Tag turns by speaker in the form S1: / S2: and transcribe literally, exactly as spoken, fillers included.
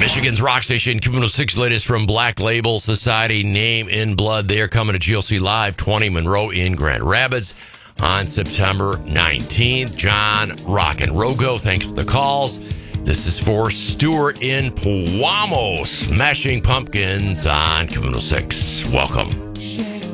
S1: Michigan's rock station, Q one oh six, latest from Black Label Society, Name in Blood. They are coming to G L C Live, twenty Monroe in Grand Rapids on September nineteenth. John Rockin' Rogo, thanks for the calls. This is for Stuart in Pewamo, Smashing Pumpkins on Q one oh six. Welcome.